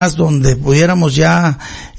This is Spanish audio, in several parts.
donde pudiéramos ya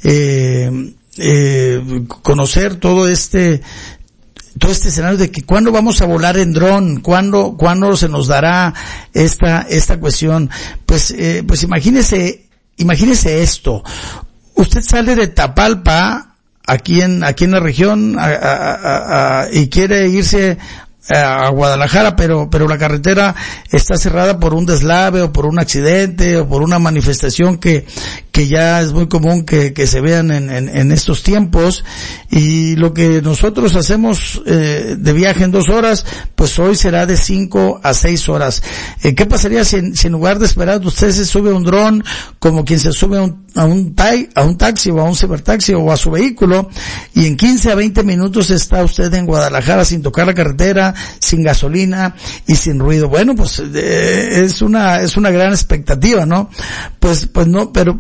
conocer todo este escenario de que cuándo vamos a volar en dron, cuándo se nos dará esta cuestión. Pues imagínese esto. Usted sale de Tapalpa, aquí en la región, y quiere irse a Guadalajara, pero la carretera está cerrada por un deslave o por un accidente o por una manifestación que ya es muy común que se vean en estos tiempos, y lo que nosotros hacemos de viaje en 2 horas, pues hoy será de 5 a 6 horas. ¿Qué pasaría si en lugar de esperar usted se sube a un dron como quien se sube a un taxi o a un cibertaxi o a su vehículo, y en 15 a 20 minutos está usted en Guadalajara sin tocar la carretera, sin gasolina y sin ruido? Bueno, pues es una gran expectativa, ¿no? Pues no, pero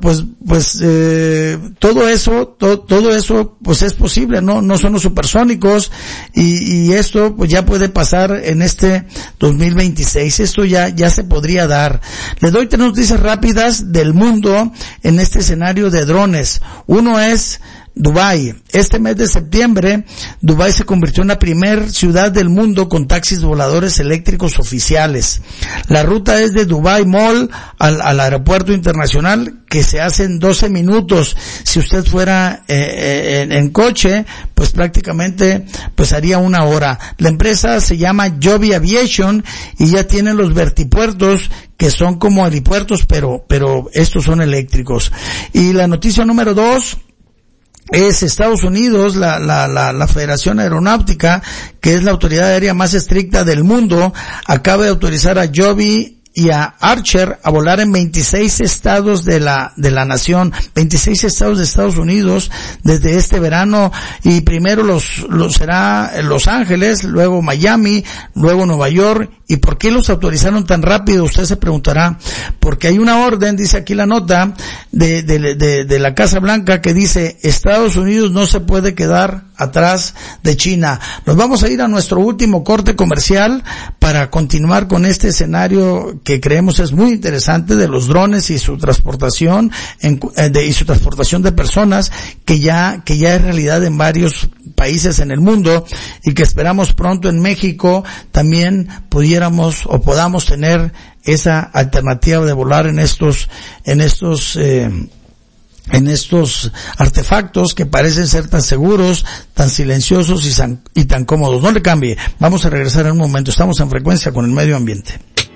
todo eso pues es posible, no son los supersónicos, y esto pues ya puede pasar en este 2026. Esto ya se podría dar. Le doy 3 noticias rápidas del mundo en este escenario de drones. Uno es Dubái. Este mes de septiembre, Dubái se convirtió en la primer ciudad del mundo con taxis voladores eléctricos oficiales. La ruta es de Dubai Mall al aeropuerto internacional, que se hace en 12 minutos. Si usted fuera en coche, pues prácticamente pues haría 1 hora. La empresa se llama Joby Aviation y ya tiene los vertipuertos, que son como helipuertos, pero estos son eléctricos. Y la noticia número 2 es Estados Unidos. La Federación Aeronáutica, que es la autoridad aérea más estricta del mundo, acaba de autorizar a Joby y a Archer a volar en 26 estados de la nación, 26 estados de Estados Unidos desde este verano, y primero será Los Ángeles, luego Miami, luego Nueva York. ¿Y por qué los autorizaron tan rápido? Usted se preguntará. Porque hay una orden, dice aquí la nota, de la Casa Blanca, que dice: Estados Unidos no se puede quedar atrás de China. Nos vamos a ir a nuestro último corte comercial para continuar con este escenario que creemos es muy interesante de los drones y su transportación de personas, que ya es realidad en varios países en el mundo, y que esperamos pronto en México también podamos tener esa alternativa de volar en estos artefactos que parecen ser tan seguros, tan silenciosos y tan cómodos. No le cambie, vamos a regresar en un momento. Estamos en Frecuencia con el Medio Ambiente.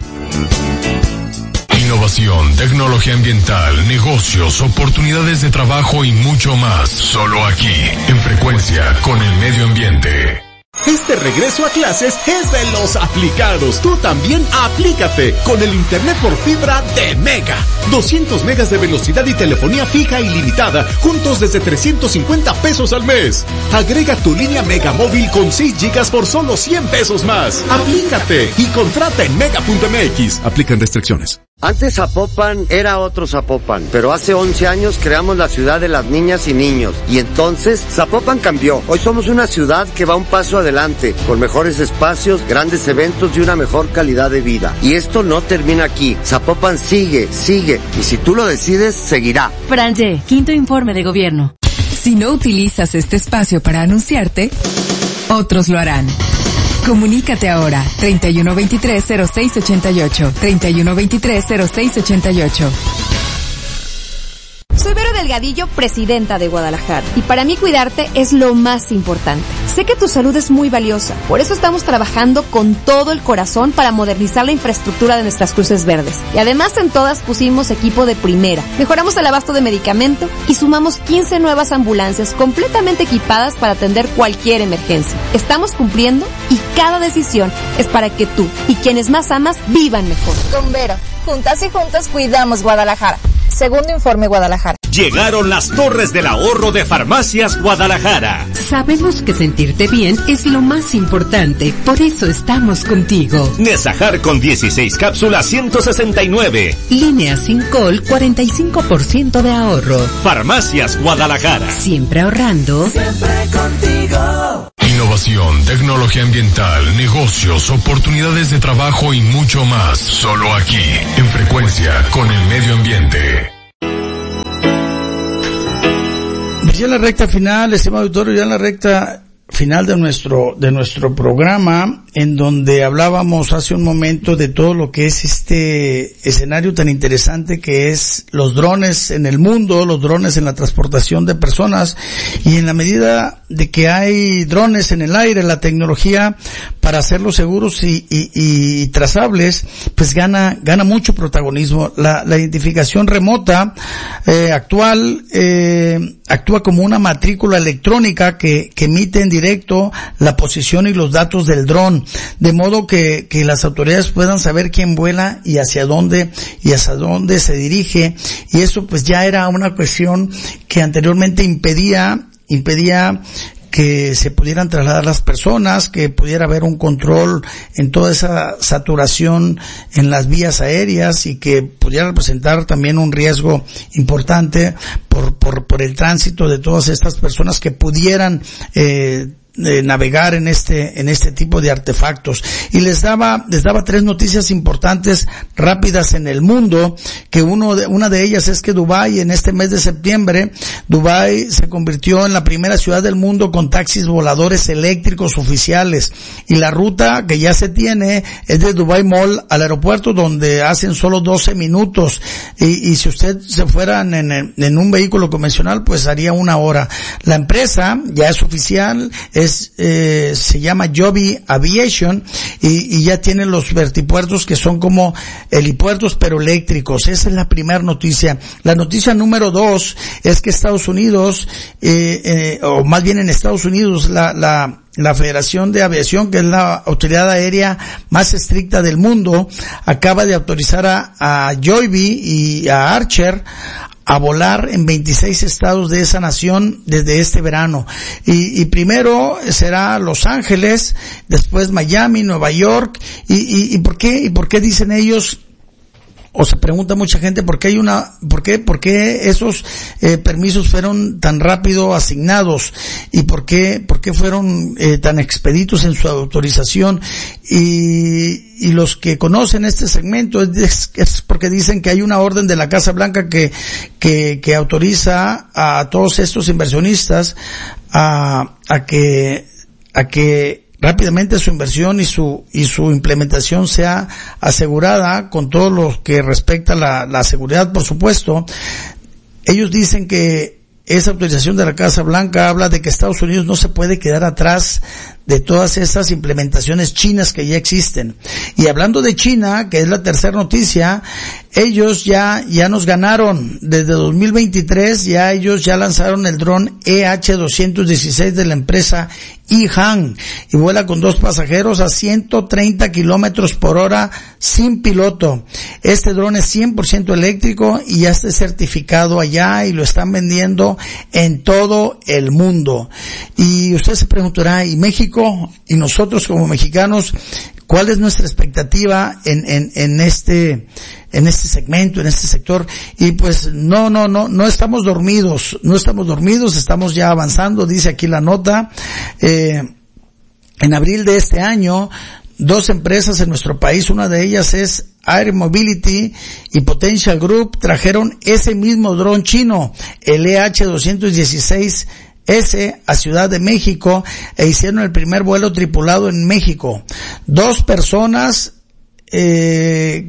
Innovación, tecnología ambiental, negocios, oportunidades de trabajo y mucho más. Solo aquí, en Frecuencia con el Medio Ambiente. Este regreso a clases es de los aplicados. Tú también aplícate con el internet por fibra de Mega. 200 megas de velocidad y telefonía fija ilimitada, juntos desde 350 pesos al mes. Agrega tu línea Mega móvil con 6 gigas por solo 100 pesos más. Aplícate y contrata en mega.mx. Aplican restricciones. Antes Zapopan era otro Zapopan, pero hace 11 años creamos la ciudad de las niñas y niños, y entonces Zapopan cambió. Hoy somos una ciudad que va un paso adelante, con mejores espacios, grandes eventos y una mejor calidad de vida. Y esto no termina aquí. Zapopan sigue, y si tú lo decides, seguirá. Franje, 5º informe de gobierno. Si no utilizas este espacio para anunciarte, otros lo harán. Comunícate ahora, 3123-0688, 3123-0688. Soy Vero Delgadillo, presidenta de Guadalajara, y para mí cuidarte es lo más importante. Sé que tu salud es muy valiosa, por eso estamos trabajando con todo el corazón para modernizar la infraestructura de nuestras cruces verdes. Y además en todas pusimos equipo de primera, mejoramos el abasto de medicamento y sumamos 15 nuevas ambulancias completamente equipadas para atender cualquier emergencia. Estamos cumpliendo y cada decisión es para que tú y quienes más amas vivan mejor. Con Vero, juntas y juntos cuidamos Guadalajara. Segundo informe Guadalajara. Llegaron las torres del ahorro de Farmacias Guadalajara. Sabemos que sentirte bien es lo más importante, por eso estamos contigo. Nesajar con 16 cápsulas, 169. Línea Sincol, 45% de ahorro. Farmacias Guadalajara. Siempre ahorrando. Siempre contigo. Innovación, tecnología ambiental, negocios, oportunidades de trabajo y mucho más. Solo aquí, en Frecuencia con el Medio Ambiente. Pues ya en la recta final, estimado auditorio, ya en la recta final de nuestro programa, en donde hablábamos hace un momento de todo lo que es este escenario tan interesante que es los drones en el mundo, los drones en la transportación de personas, y en la medida de que hay drones en el aire, la tecnología para hacerlos seguros y trazables, pues gana mucho protagonismo. La identificación remota actual actúa como una matrícula electrónica que emite en directo la posición y los datos del dron, de modo que las autoridades puedan saber quién vuela y hacia dónde se dirige, y eso pues ya era una cuestión que anteriormente impedía que se pudieran trasladar las personas, que pudiera haber un control en toda esa saturación en las vías aéreas, y que pudiera representar también un riesgo importante por el tránsito de todas estas personas que pudieran navegar en este tipo de artefactos. Y les daba 3 noticias importantes rápidas en el mundo, que una de ellas es que Dubái, en este mes de septiembre, Dubái se convirtió en la primera ciudad del mundo con taxis voladores eléctricos oficiales, y la ruta que ya se tiene es de Dubai Mall al aeropuerto, donde hacen solo 12 minutos, y si usted se fuera en un vehículo convencional, pues haría 1 hora. La empresa ya es oficial, se llama Joby Aviation, y ya tiene los vertipuertos que son como helipuertos pero eléctricos. Esa es la primera noticia. La noticia número 2 es que Estados Unidos, o más bien en Estados Unidos, la Federación de Aviación, que es la autoridad aérea más estricta del mundo, acaba de autorizar a Joby y a Archer a volar en 26 estados de esa nación desde este verano. Y primero será Los Ángeles, después Miami, Nueva York. ¿Y por qué dicen ellos? O se pregunta mucha gente por qué esos permisos fueron tan rápido asignados, y por qué fueron tan expeditos en su autorización. Y los que conocen este segmento es porque dicen que hay una orden de la Casa Blanca que autoriza a todos estos inversionistas a que rápidamente su inversión y su implementación sea asegurada con todo lo que respecta a la seguridad, por supuesto. Ellos dicen que esa autorización de la Casa Blanca habla de que Estados Unidos no se puede quedar atrás de todas esas implementaciones chinas que ya existen. Y hablando de China, que es la tercera noticia, ellos ya nos ganaron. Desde 2023 ellos ya lanzaron el dron EH-216 de la empresa Yihan, y vuela con 2 pasajeros a 130 kilómetros por hora sin piloto. Este dron es 100% eléctrico y ya está certificado allá, y lo están vendiendo en todo el mundo. Y usted se preguntará, ¿y México? Y nosotros como mexicanos, ¿cuál es nuestra expectativa en este segmento, en este sector? Y pues no estamos dormidos, estamos ya avanzando. Dice aquí la nota, en abril de este año, 2 empresas en nuestro país, una de ellas es Air Mobility y Potential Group, trajeron ese mismo dron chino, el EH-216 a Ciudad de México, e hicieron el primer vuelo tripulado en México. 2 personas que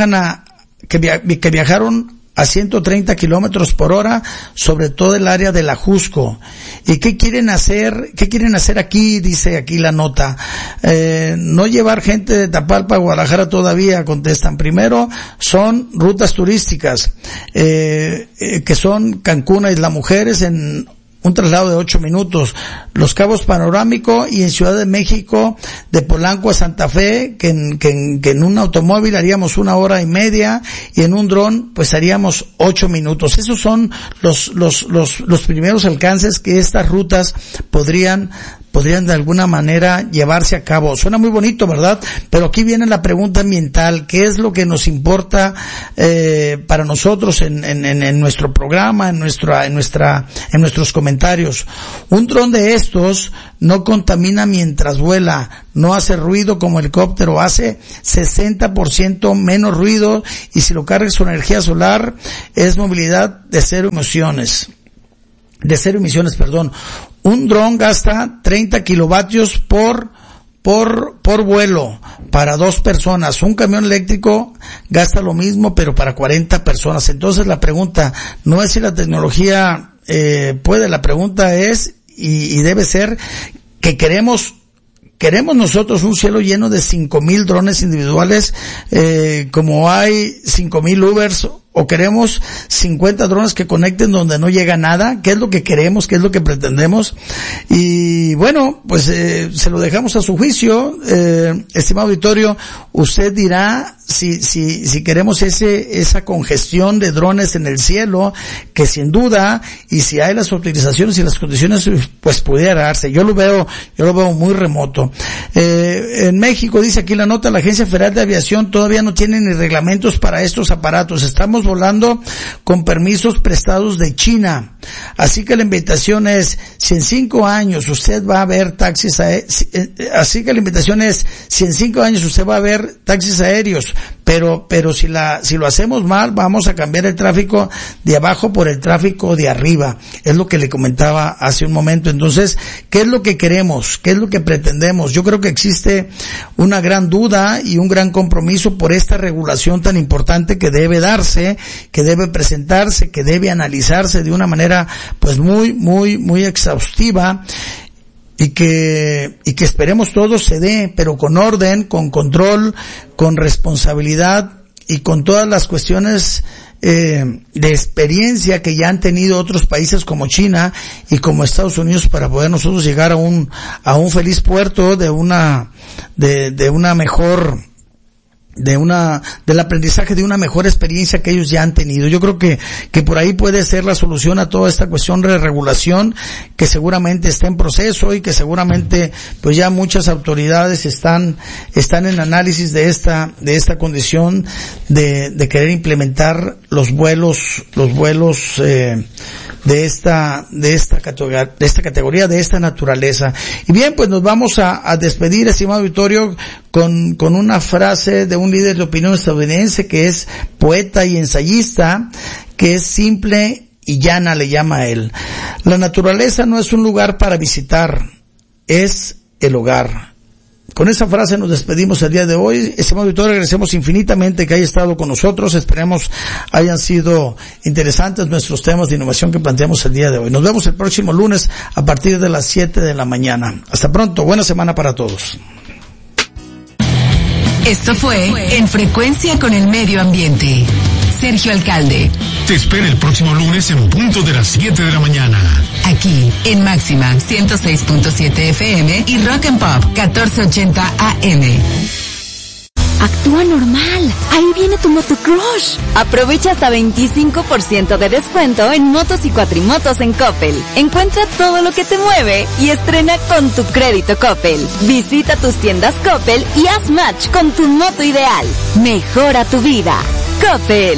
viajaron a 130 kilómetros por hora sobre todo el área del Ajusco. ¿Y qué quieren hacer aquí? Dice aquí la nota. No llevar gente de Tapalpa a Guadalajara todavía, contestan. Primero son rutas turísticas, que son Cancún a Isla Mujeres en un traslado de 8 minutos, Los Cabos Panorámico, y en Ciudad de México de Polanco a Santa Fe, que en un automóvil haríamos 1 hora y media, y en un dron pues haríamos 8 minutos. Esos son los primeros alcances que estas rutas podrían de alguna manera llevarse a cabo. Suena muy bonito, ¿verdad? Pero aquí viene la pregunta ambiental. ¿Qué es lo que nos importa para nosotros en nuestro programa, en nuestros comentarios? Un dron de estos no contamina mientras vuela, no hace ruido como helicóptero, hace 60% menos ruido, y si lo cargas con energía solar es movilidad de 0 emisiones. cero emisiones, perdón. Un dron gasta 30 kilovatios por vuelo para 2 personas. Un camión eléctrico gasta lo mismo, pero para 40 personas. Entonces la pregunta no es si la tecnología puede, la pregunta es y debe ser que queremos nosotros un cielo lleno de 5,000 drones individuales, como hay 5,000 Ubers, o queremos 50 drones que conecten donde no llega nada. ¿Qué es lo que queremos? ¿Qué es lo que pretendemos? Y bueno, pues se lo dejamos a su juicio, estimado auditorio. Usted dirá si queremos esa congestión de drones en el cielo, que sin duda, y si hay las autorizaciones y las condiciones, pues pudiera darse. Yo lo veo muy remoto. En México, dice aquí la nota, la Agencia Federal de Aviación todavía no tiene ni reglamentos para estos aparatos. Estamos volando con permisos prestados de China. Así que la invitación es, si en 5 años usted va a ver taxis aéreos, pero si lo hacemos mal, vamos a cambiar el tráfico de abajo por el tráfico de arriba. Es lo que le comentaba hace un momento. Entonces, ¿qué es lo que queremos? ¿Qué es lo que pretendemos? Yo creo que existe una gran duda y un gran compromiso por esta regulación tan importante que debe darse, que debe presentarse, que debe analizarse de una manera pues muy exhaustiva, y que esperemos todo se dé, pero con orden, con control, con responsabilidad y con todas las cuestiones de experiencia que ya han tenido otros países como China y como Estados Unidos, para poder nosotros llegar a un feliz puerto del aprendizaje de una mejor experiencia que ellos ya han tenido. Yo creo que por ahí puede ser la solución a toda esta cuestión de regulación, que seguramente está en proceso y que seguramente pues ya muchas autoridades están en análisis de esta condición de querer implementar los vuelos de esta categoría, de esta naturaleza. Y bien, pues nos vamos a despedir, estimado auditorio, con una frase de un líder de opinión estadounidense que es poeta y ensayista, que es simple y llana, le llama a él. La naturaleza no es un lugar para visitar, es el hogar. Con esa frase nos despedimos el día de hoy. Estimado auditorio, agradecemos infinitamente que haya estado con nosotros. Esperemos hayan sido interesantes nuestros temas de innovación que planteamos el día de hoy. Nos vemos el próximo lunes a partir de las 7 de la mañana. Hasta pronto. Buena semana para todos. Esto fue En Frecuencia con el Medio Ambiente. Sergio Alcalde. Te espera el próximo lunes en punto de las 7 de la mañana. Aquí, en Máxima 106.7 FM y Rock and Pop 1480 AM. Actúa normal. Ahí viene tu motocrush. Aprovecha hasta 25% de descuento en motos y cuatrimotos en Coppel. Encuentra todo lo que te mueve y estrena con tu crédito Coppel. Visita tus tiendas Coppel y haz match con tu moto ideal. Mejora tu vida. Coppel.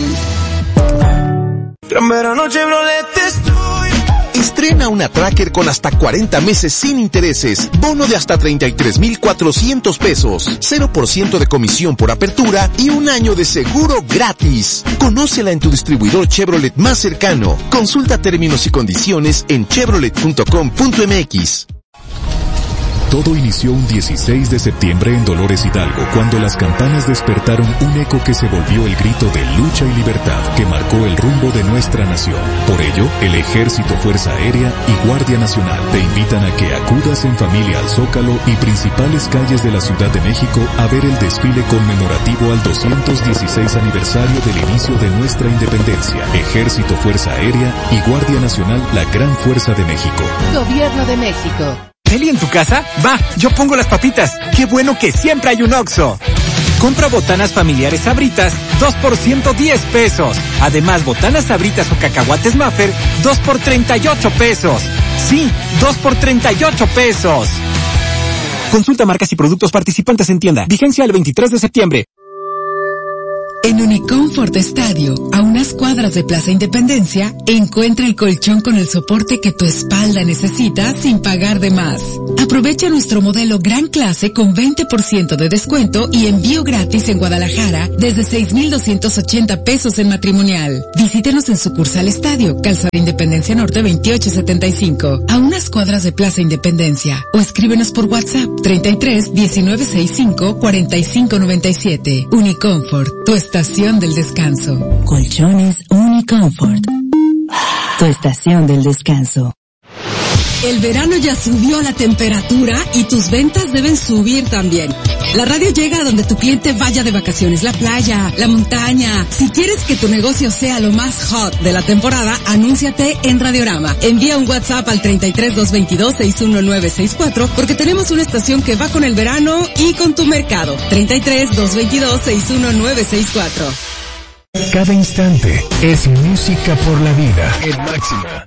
Gran verano Chevrolet estoy. Estrena una Tracker con hasta 40 meses sin intereses, bono de hasta 33,400 pesos, 0% de comisión por apertura y un año de seguro gratis. Conócela en tu distribuidor Chevrolet más cercano. Consulta términos y condiciones en chevrolet.com.mx. Todo inició un 16 de septiembre en Dolores Hidalgo, cuando las campanas despertaron un eco que se volvió el grito de lucha y libertad que marcó el rumbo de nuestra nación. Por ello, el Ejército, Fuerza Aérea y Guardia Nacional te invitan a que acudas en familia al Zócalo y principales calles de la Ciudad de México a ver el desfile conmemorativo al 216 aniversario del inicio de nuestra independencia. Ejército, Fuerza Aérea y Guardia Nacional, la gran fuerza de México. Gobierno de México. ¿Deli en tu casa? Va, yo pongo las papitas. ¡Qué bueno que siempre hay un Oxxo! Compra botanas familiares Sabritas, 2 por 110 pesos. Además, botanas Sabritas o cacahuates Maffer, 2 por 38 pesos. Sí, 2 por 38 pesos. Consulta marcas y productos participantes en tienda. Vigencia el 23 de septiembre. En Unicomfort Estadio, a unas cuadras de Plaza Independencia, encuentra el colchón con el soporte que tu espalda necesita sin pagar de más. Aprovecha nuestro modelo Gran Clase con 20% de descuento y envío gratis en Guadalajara desde 6,280 pesos en matrimonial. Visítenos en sucursal Estadio, Calzada Independencia Norte 2875, a unas cuadras de Plaza Independencia, o escríbenos por WhatsApp 33 1965 4597. Unicomfort, tu estación del descanso. Colchones Unicomfort, tu estación del descanso. El verano ya subió la temperatura y tus ventas deben subir también. La radio llega a donde tu cliente vaya de vacaciones, la playa, la montaña. Si quieres que tu negocio sea lo más hot de la temporada, anúnciate en Radiorama. Envía un WhatsApp al 33 222 61964 porque tenemos una estación que va con el verano y con tu mercado. 33 222 61964. Cada instante es música por la vida. En Máxima.